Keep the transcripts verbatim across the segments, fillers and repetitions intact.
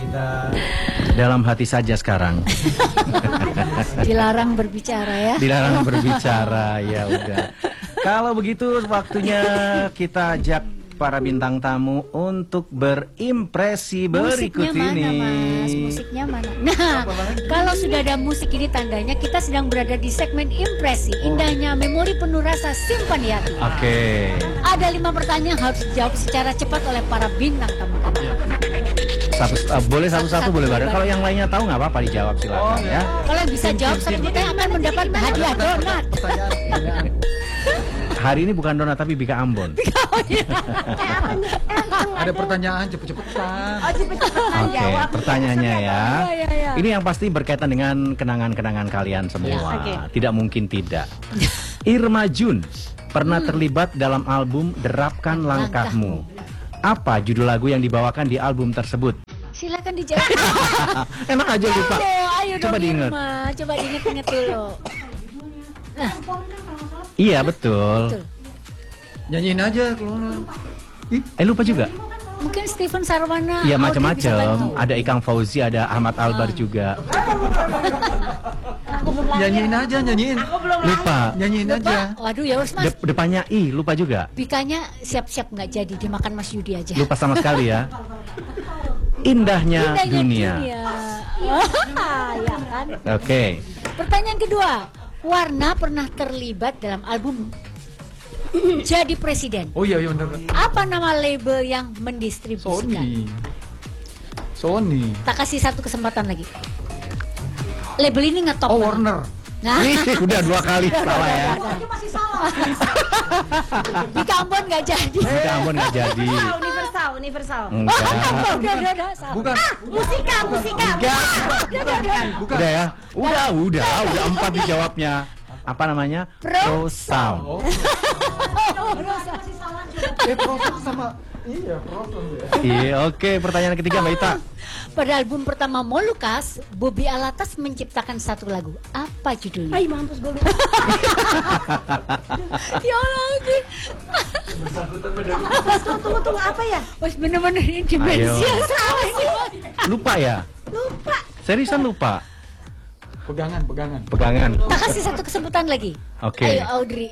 kita dalam hati saja sekarang. Dilarang berbicara ya. Dilarang berbicara, ya udah. Kalau begitu waktunya kita ajak para bintang tamu untuk berimpresi berikut Musiknya ini. mana, Mas? Musiknya mana? Nah, kalau sudah ada musik ini tandanya kita sedang berada di segmen impresi. Indahnya memori penuh rasa simpan di hati. Oke. Ada lima pertanyaan yang harus dijawab secara cepat oleh para bintang tamu kami. Satu, uh, boleh satu-satu Satu-satu boleh bareng. boleh Kalau yang lainnya tahu nggak apa-apa dijawab silakan Oh, ya. Kalau yang bisa jawab satu pertanyaan akan mendapat hadiah donat. pertanyaan. Hari ini bukan donat tapi Bika Ambon. Ada pertanyaan cepet-cepetan. Oh, cepet-cepetan Oke, jawab. pertanyaannya ya. Ya, ya, ya. Ini yang pasti berkaitan dengan kenangan-kenangan kalian semua. Ya, oke. Tidak mungkin tidak. Irma Jun pernah terlibat dalam album Derapkan Langkahmu. Apa judul lagu yang dibawakan di album tersebut? Silakan dijawab. Emang aja lupa. Ayo, ayo Coba dong, diingat. Irma. Coba diingat-ingat dulu. Iya betul. Betul. Nyanyiin aja kalau Ih, Eh lupa juga. Mungkin Steven Sarwana. Iya Audrey bisa macam-macam. bantu. Ada Ikang Fauzi, ada Ahmad Albar juga. nyanyiin aja, nyanyiin. Lupa. Nyanyiin aja. Waduh ya wes Mas. De- depannya I, lupa juga. Bikanya siap-siap nggak jadi dimakan Mas Yudi aja. Lupa sama sekali ya. Indahnya, Indahnya dunia. Ah, ya kan. Oke. Pertanyaan kedua, Warna pernah terlibat dalam album Jadi Presiden. Oh iya, iya benar. Apa nama label yang mendistribusikan? Sony. Sony. Tak kasih satu kesempatan lagi. Label ini ngetop. Oh, banget. Warner. Nah, Ih, udah dua kali salah ya. di Ambon nggak jadi. Bika Ambon nggak jadi. Ah, universal, universal. Enggak. Udah, udah, udah, udah, salah. Bukan. Musika, musika. Enggak. Bukan. Udah ya. Udah, udah, udah empat dijawabnya. Apa namanya? Pro Sound. Oh. Eh, Proton sama iya, Proton ya. Iya, oke. Pertanyaan ketiga Mbak Ita. Pada album pertama Molukas, Bobby Alatas menciptakan satu lagu. Apa judulnya? Ay, mampus gue lupa. Ya Allah, Ogi. Tunggu, tunggu, tunggu, apa ya? Wes bener-bener ini dimensi Ayo. yang salah sih. Lupa ya? Lupa. Seriusan lupa? Pegangan, pegangan. Pegangan. Tak kasih satu kesempatan lagi. Oke. Ayo Audrey.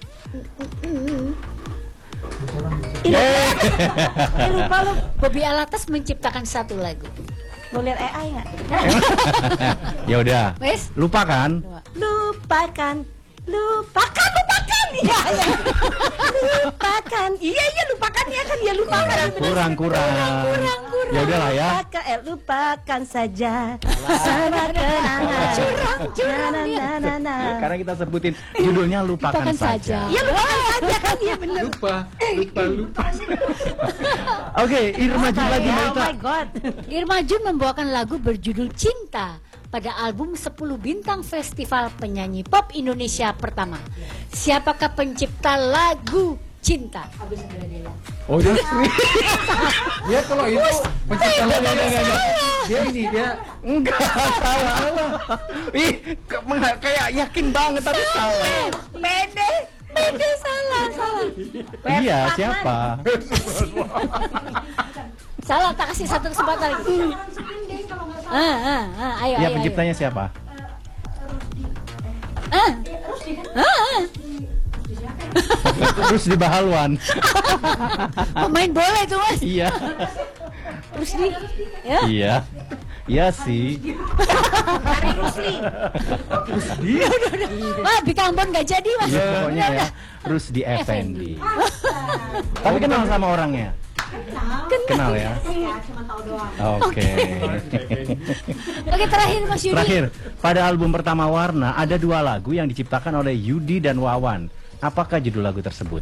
Eh, lupa lu. Bobby Alatas menciptakan satu lagu. Mau lihat A I nggak? Ya udah. Wes? Lupa kan? Lupakan, lupakan, lupakan. Iya, iya. Lupakan. Iya, iya, lupakan ya kan dia lupakan. Kurang, kurang. Kurang, kurang. Ya udahlah ya. Lupakan, eh, lupakan saja. Sama kenangan. Curang, curang Na, dia. na, na, na, na. Karena kita sebutin judulnya lupakan, Lupakan saja. saja. Ya lupakan saja kan dia bener. Lupa, lupa, lupa. Oke, Irma Jun Apa lagi ya? Mbak Oh Ita. my god. Irma Jun membawakan lagu berjudul Cinta pada album sepuluh Bintang Festival Penyanyi Pop Indonesia pertama. Siapakah pencipta lagu Cinta? Oh, dia. Dia kalau itu pencipta lagu dia, dia ini dia Enggak, salah. Ih, ke- meng- kayak yakin banget tapi salah. Pede. Beda, salah, salah. Iya, siapa? Salah, tak kasih satu kesempatan lagi. Ah, ah, ah, ayo, Iya, ayo, penciptanya siapa? ayo. Ah, ah, ah. Terus di Bahalwan. Pemain bola itu Mas. Iya. Rusdi. Ya. Iya. Iya sih. Hari Rusli. Wah, Bika Ambon nggak jadi Mas. Iya, pokoknya Udah, ya. udah. Rusdi Effendi. Tapi kenal sama orangnya? Kenal ya? Oke. Oke, terakhir Mas Yudi. Terakhir, pada album pertama Warna ada dua lagu yang diciptakan oleh Yudi dan Wawan. Apakah judul lagu tersebut?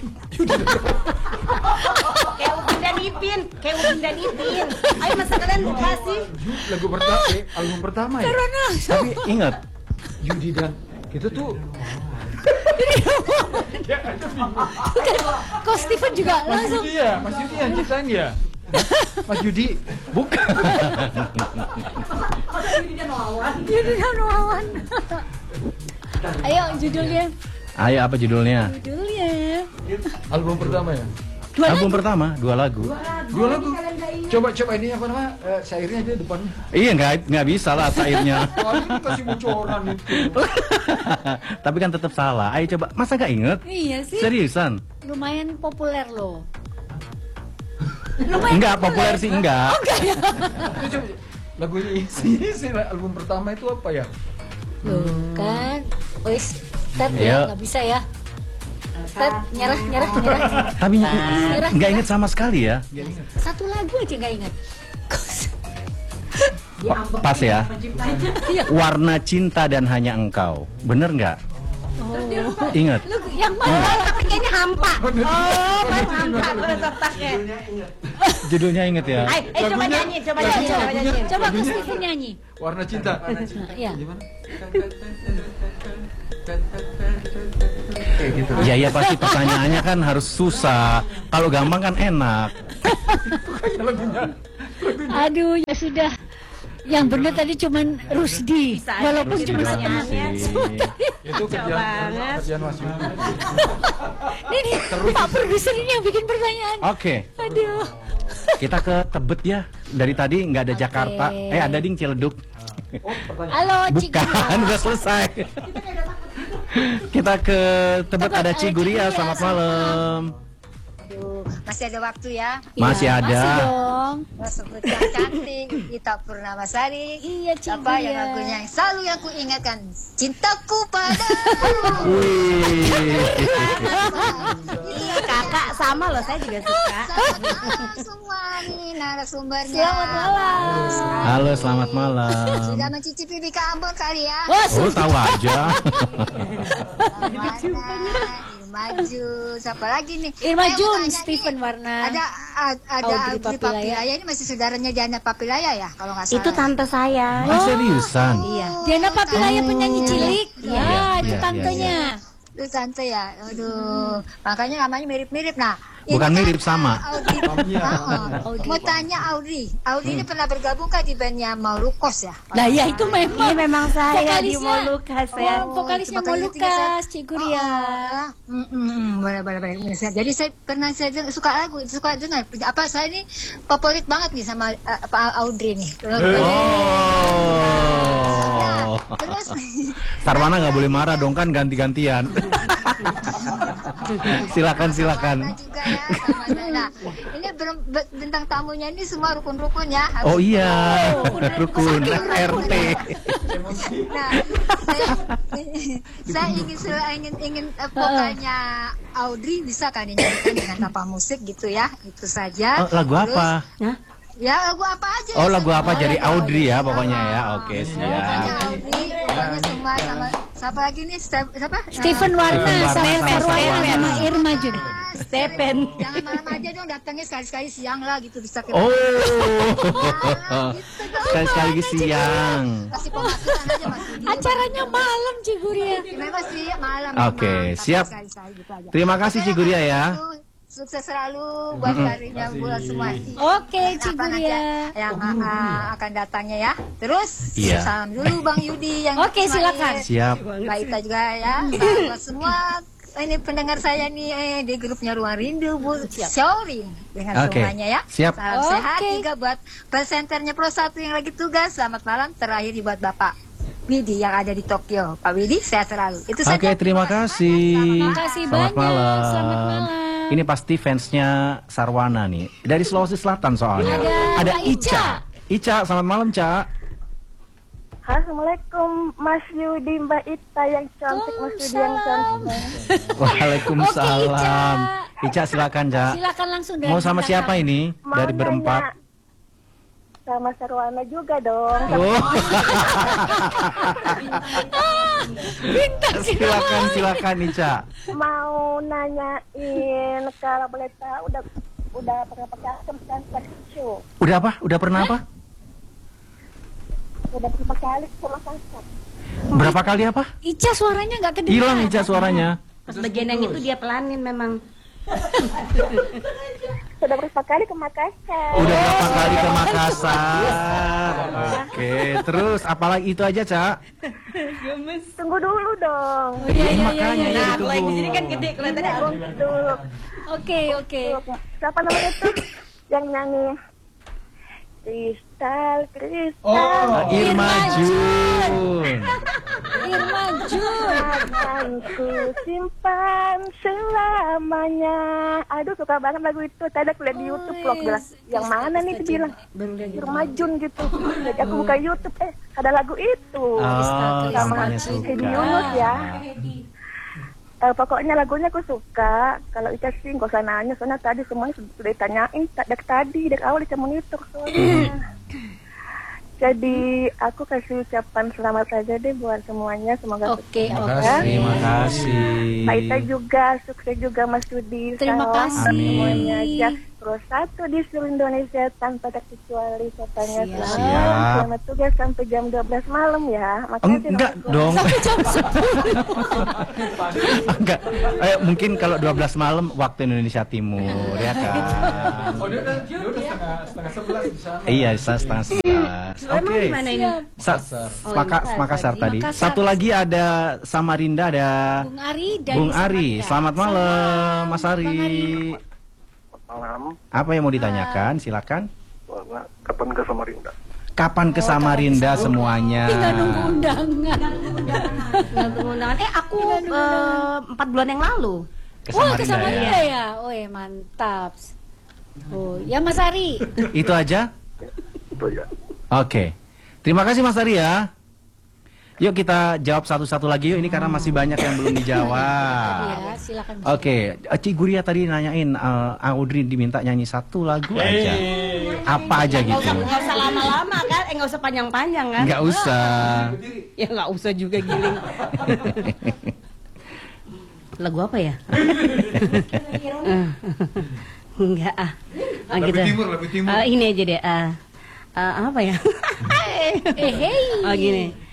Kayak Upin dan Ipin. Kayak Upin dan Ipin. Ayo masa kalian lupa sih? lagu pertama, eh, album pertama ya. Karena Tapi ingat, Yudi dan kita tuh kok Steven juga Mas langsung. Yudi ya, Mas Yudi yang ciptain ya. Mas Yudi, bukan. Yudi dan Wawan. Ayo judulnya. Ayo, apa judulnya? Judulnya. album pertama ya. Dua Album lagu. pertama, dua lagu. Dua lagu. Coba coba ini apa nama eh, syairnya dia depannya. Iya nggak nggak bisa lah syairnya. Oh, ini kasih bocoran itu. Tapi kan tetap salah. Ayo coba, masa nggak inget? Iya sih. Seriusan? Lumayan populer loh. Enggak populer sih enggak. Oh, enggak ya. Coba, coba. Lagunya isi, isi album pertama itu apa ya? Loh, kan. Wis, Tet Iya. ya, nggak bisa ya. Tet, nyerah, nyerah, nyerah. Tapi nggak nggak inget sama sekali ya. Satu lagu aja nggak ingat. Pa- Pas ya. Warna cinta dan hanya engkau. Bener nggak? Oh. Ingat. Lu yang mana? Tapi kayaknya hampa. Oh, kan hampa udah tertaknya. Judulnya inget ya. Ayo, eh coba Lagunya- nyanyi, coba lagunya- nyanyi, coba nyanyi. lagunya- Coba ke lagunya- Steven nyanyi. Warna cinta. Iya. Gimana? Kayak gitu. Ya ya pasti pertanyaannya kan harus susah. Kalau gampang kan enak. Lagunya. Aduh, ya sudah. Yang benar tadi cuman Rusdi, Bisa aja walaupun Rusdi cuma bisa setengah. nyanyi. Itu kerjaan banget. kerjaan Mas Yudi. Ini Pak produser ini yang bikin pertanyaan. Oke, Aduh. kita ke Tebet ya. Dari tadi nggak ada Oke. Jakarta. Eh ada ding Ciledug. Oh, pertanyaan. Halo, Cik. Bukan, udah selesai. Kita ke Tebet, Tebet, ada ada Ciguria. Ciguria, Selamat selamat malam. Aduh, masih ada waktu ya. Masih Iya, ada. Masih dong. Sebut yang cantik, Ita Purnamasari. Iya, Cik Apa yang Guria. lagunya yang selalu yang ku ingatkan, cintaku padamu. Wih. Iya, kakak sama loh, saya juga suka. Sama semua nih narasumbernya. Selamat malam. Halo, selamat malam. Sudah mencicipi bika Ambon kali ya. Wah, Oh, tahu aja. Warna, Irmaju, siapa lagi nih? Irma Eh, Jun, mau tanya Stephen nih, Warna. Ada a- ada Audrey Audrey Papilaya. Papilaya. Ini masih saudaranya Diana Papilaya ya, kalau nggak salah. Itu tante saya. Ah, seriusan? Iya. Diana Papilaya penyanyi cilik. Iya, Ya, itu iya, tantenya. Lu tante ya, aduh, makanya namanya mirip-mirip. Nah, ini Bukan kan, mirip, sama. uh, Audrey, Iya. uh-uh. Audrey. Mau tanya Audrey, Audrey ini pernah bergabung kah di bandnya Maulukos ya? Lah ya itu Ini memang memang saya di Vokalisnya. Molukas ya. Oh, vokalisnya Coba kali Molukas, tiga, Cik Guria. Oh, mm, mm, mm, boleh, boleh, boleh. Jadi saya pernah saya dengar- suka lagu, suka dengar. Apa saya ini favorit banget nih sama uh, apa Audrey nih. Oh. Terus Sarwana nggak boleh marah dong, kan ganti-gantian. Silakan silakan. Sama juga ya, sama saya. Nah, ini ber- ber- bintang tamunya ini semua rukun-rukun ya. harus- Oh iya, rukun R T. Nah, saya, saya ingin sel- ingin ingin uh, vokalnya Audrey bisa kan dinyanyikan dengan tanpa musik gitu ya, itu saja. Oh, lagu Terus, apa? ya lagu apa aja. Oh lagu apa? Oh, Jadi lagu Audrey ya Audrey. pokoknya ya. Ah. Oke Pokoknya siap. Audrey, pokoknya semua sama siapa lagi nih? Siapa? siapa? Stephen Warna Stephen Warna sama sama Sarwana Sarwana. sama Irma Jun. Stephen. Jangan malam aja dong, datangnya sekali-sekali siang lah gitu bisa kita. Oh, gitu dong. sekali-sekali siang. Kasih pemasukan aja Mas Yudi. Acaranya malam, Cik Guria. Memang sih malam. Oke, memang, tapi siap. sekali-sekali gitu aja. Terima kasih Oke, Ciguria ya. itu sukses selalu buat karirnya buat semua. Oke, Cik Apa nanti Guria. yang uh, akan datangnya ya. Terus Iya. salam dulu Bang Yudi yang Oke, Ismail. silakan. Siap. Mbak Ita juga ya. Salam buat semua ini pendengar saya nih eh, di grupnya Ruang Rindu Bu Sharing dengan Oke, semuanya ya. siap. Salam Oke. sehat juga buat presenternya Pro satu yang lagi tugas. Selamat malam terakhir buat Bapak Widi yang ada di Tokyo. Pak Widi sehat selalu. Itu saja. Oke, terima kasih. Terima kasih Selamat banyak. malam. Selamat malam. Ini pasti fansnya Sarwana nih. Dari Sulawesi Selatan soalnya. Ada Mbak Ica. Ica, selamat malam, Ca. Assalamualaikum Mas Yudi, Mbak Ita yang cantik, Mas Yudi yang cantik. Waalaikumsalam. Oke, Ica silakan, Ca. Silakan langsung dari Mau sama bintang siapa tamu. ini? Mau Dari berempat. nanya sama Sarwana juga dong. Oh, Bintang silakan silakan Ica. Mau nanyain kalau boleh tahu udah udah pernah pakai asam kan show. Udah apa? Udah pernah apa? Udah berapa kali sama kasar. Berapa kali apa? Ica suaranya nggak kedengeran. Hilang Ica suaranya. Pas bagian yang itu dia pelanin memang. Sudah berapa kali ke Makassar? Udah berapa kali ke Makassar? Oke, terus apalagi itu aja, Ca? Tunggu dulu dong. Oh, iya, iya, iya, Makanya iya. ya Nah, ditunggu. kalau yang di sini kan gede kelihatannya. Tunggu dulu. Oke, oke. Siapa namanya tuh yang nyanyi Kristal, kristal. Oh, Irma Jun. Irma Jun. Akan ku simpan selamanya. Aduh, suka banget lagu itu. Tadi aku lihat di YouTube vlog bilang, yang mana nih dia bilang? Irma Jun gitu. Jadi aku buka YouTube, eh ada lagu itu. Oh, Sama makanya suka. Hedi Yunus ya. Eh, pokoknya lagunya aku suka. Kalau Ica sih nggak usah nanya, soalnya tadi semuanya sudah ditanyain dari tadi, dari awal Ica monitor soalnya. Jadi aku kasih ucapan selamat saja deh buat semuanya, semoga Oke, Terima oke. kasih. Terima kasih. Pak Ita juga, sukses juga Mas Yudi. Terima Salam kasih. semuanya aja. Terus satu di seluruh Indonesia tanpa terkecuali katanya. Siap. Selamat, Siap. selamat tugas sampai jam dua belas malam ya. Makasih. Enggak dong. Enggak. Eh, mungkin kalau dua belas malam waktu Indonesia Timur ya kan. Oh, dia udah, dia udah setengah, setengah sebelas di sana. Iya, sa- setengah sebelas. Emang Oke. di mana ini? Sa- Oh, Maka, ini Makassar tadi. Makassar. Satu lagi ada Samarinda, ada Bung Ari dari Bung Ari. Samarinda. Selamat malam, Mas Bang Ari. Malam, Apa yang mau ditanyakan? Silakan. warna kapan ke Samarinda? Kapan ke Samarinda semuanya? Tinggal nunggu undangan. Nggak undangan. Eh aku eh, empat bulan yang lalu. Ke Wah, ke Samarinda Samarinda ya. ya. Oh, mantap. Oh, ya Mas Ari. Itu aja. Itu ya. Oke. Terima kasih Mas Ari ya. Yuk kita jawab satu-satu lagi yuk, ini karena masih banyak yang belum dijawab. Ya, silakan. Mas. Oke, Ci Guria tadi nanyain uh, Audrey diminta nyanyi satu lagu aja. Apa aja Nggak gitu? usah, nggak usah lama-lama kan? Eh nggak usah panjang-panjang kan? Nggak usah. Ya nggak usah juga giling. Lagu apa ya? Enggak ah. Ah, Lebih gitu. timur, lebih timur. Ah, ini aja deh. Ah, ah, apa ya? Eh, hey. Oh gini.